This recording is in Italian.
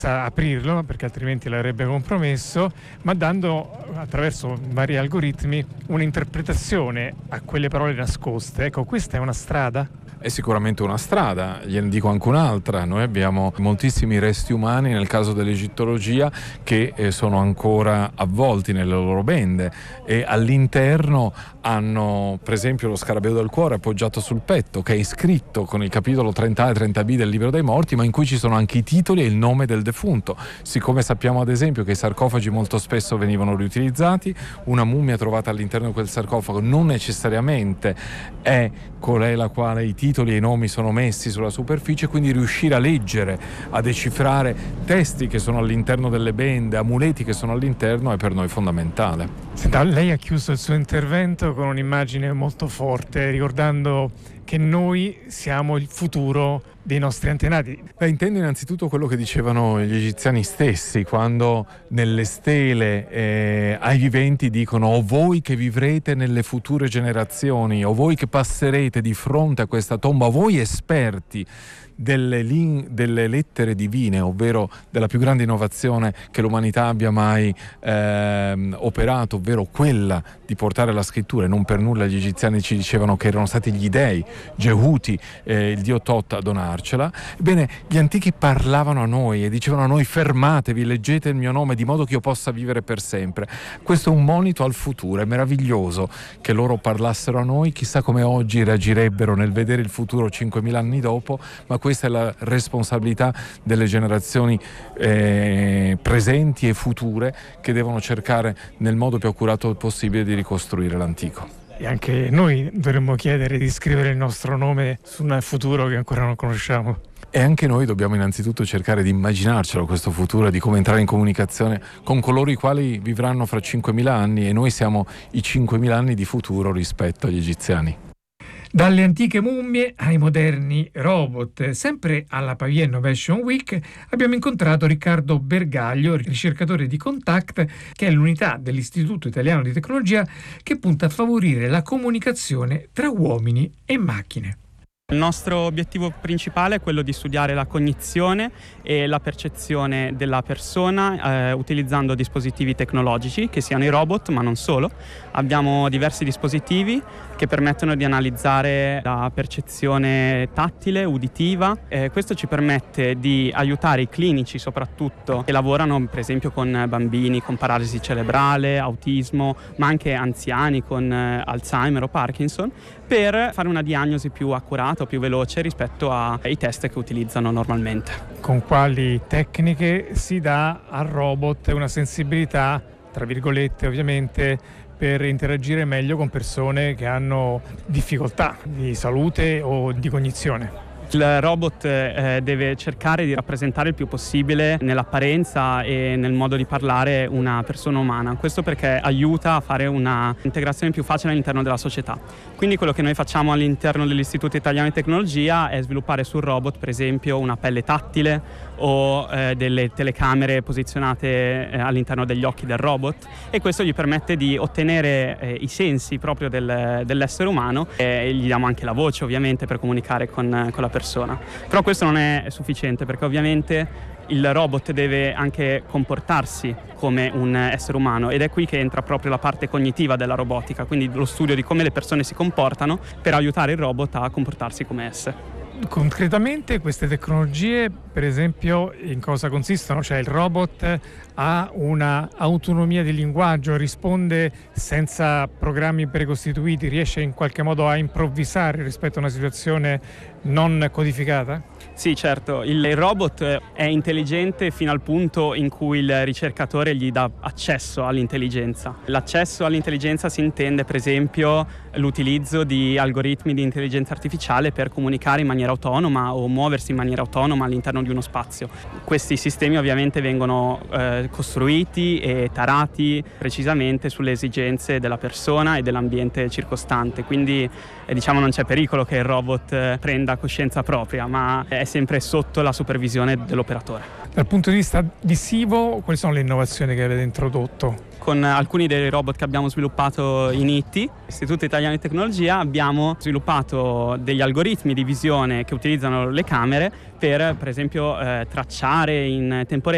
a aprirlo perché altrimenti l'avrebbe compromesso, ma dando attraverso vari algoritmi un'interpretazione a quelle parole nascoste. Ecco, questa è una strada? È sicuramente una strada, gliene dico anche un'altra. Noi abbiamo moltissimi resti umani nel caso dell'egittologia che sono ancora avvolti nelle loro bende e all'interno hanno per esempio lo scarabeo del cuore appoggiato sul petto, che è iscritto con il capitolo 30A e 30B del libro dei morti, ma in cui ci sono anche i titoli e il nome del defunto. Siccome sappiamo ad esempio che i sarcofagi molto spesso venivano riutilizzati, una mummia trovata all'interno di quel sarcofago non necessariamente è colei la quale i titoli e i nomi sono messi sulla superficie, quindi riuscire a leggere, a decifrare testi che sono all'interno delle bende, amuleti che sono all'interno, è per noi fondamentale. Senta, lei ha chiuso il suo intervento con un'immagine molto forte, ricordando che noi siamo il futuro dei nostri antenati. Intendo innanzitutto quello che dicevano gli egiziani stessi quando nelle stele ai viventi dicono: o voi che vivrete nelle future generazioni, o voi che passerete di fronte a questa tomba, o voi esperti delle lettere divine, ovvero della più grande innovazione che l'umanità abbia mai operato, ovvero quella di portare la scrittura. E non per nulla gli egiziani ci dicevano che erano stati gli dei, Gehuti, il dio Tot, a donarcela. Ebbene, gli antichi parlavano a noi e dicevano a noi: fermatevi, leggete il mio nome di modo che io possa vivere per sempre. Questo è un monito al futuro, è meraviglioso che loro parlassero a noi. Chissà come oggi reagirebbero nel vedere il futuro 5.000 anni dopo, ma questa è la responsabilità delle generazioni presenti e future, che devono cercare nel modo più accurato possibile di ricostruire l'antico. E anche noi dovremmo chiedere di scrivere il nostro nome su un futuro che ancora non conosciamo. E anche noi dobbiamo innanzitutto cercare di immaginarcelo questo futuro, di come entrare in comunicazione con coloro i quali vivranno fra 5.000 anni, e noi siamo i 5.000 anni di futuro rispetto agli egiziani. Dalle antiche mummie ai moderni robot. Sempre alla Pavia Innovation Week abbiamo incontrato Riccardo Bergaglio, ricercatore di Contact, che è l'unità dell'Istituto Italiano di Tecnologia che punta a favorire la comunicazione tra uomini e macchine. Il nostro obiettivo principale è quello di studiare la cognizione e la percezione della persona utilizzando dispositivi tecnologici, che siano i robot, ma non solo. Abbiamo diversi dispositivi che permettono di analizzare la percezione tattile, uditiva. Questo ci permette di aiutare i clinici, soprattutto, che lavorano per esempio con bambini con paralisi cerebrale, autismo, ma anche anziani con Alzheimer o Parkinson, per fare una diagnosi più accurata o più veloce rispetto ai test che utilizzano normalmente. Con quali tecniche si dà al robot una sensibilità, tra virgolette ovviamente, per interagire meglio con persone che hanno difficoltà di salute o di cognizione? Il robot deve cercare di rappresentare il più possibile nell'apparenza e nel modo di parlare una persona umana. Questo perché aiuta a fare una integrazione più facile all'interno della società. Quindi quello che noi facciamo all'interno dell'Istituto Italiano di Tecnologia è sviluppare sul robot, per esempio, una pelle tattile o delle telecamere posizionate all'interno degli occhi del robot, e questo gli permette di ottenere i sensi proprio dell'essere umano, e gli diamo anche la voce ovviamente per comunicare con la persona. Però questo non è sufficiente, perché ovviamente il robot deve anche comportarsi come un essere umano, ed è qui che entra proprio la parte cognitiva della robotica, quindi lo studio di come le persone si comportano per aiutare il robot a comportarsi come esse. Concretamente queste tecnologie, per esempio, in cosa consistono? Cioè il robot ha una autonomia di linguaggio, risponde senza programmi precostituiti, riesce in qualche modo a improvvisare rispetto a una situazione non codificata? Sì, certo, il robot è intelligente fino al punto in cui il ricercatore gli dà accesso all'intelligenza. L'accesso all'intelligenza si intende, per esempio, l'utilizzo di algoritmi di intelligenza artificiale per comunicare in maniera autonoma o muoversi in maniera autonoma all'interno di uno spazio. Questi sistemi ovviamente vengono costruiti e tarati precisamente sulle esigenze della persona e dell'ambiente circostante, quindi diciamo non c'è pericolo che il robot prenda coscienza propria, ma è sempre sotto la supervisione dell'operatore. Dal punto di vista visivo, quali sono le innovazioni che avete introdotto? Con alcuni dei robot che abbiamo sviluppato in ITTI, Istituto Italiano di Tecnologia, abbiamo sviluppato degli algoritmi di visione che utilizzano le camere per esempio, tracciare in tempo reale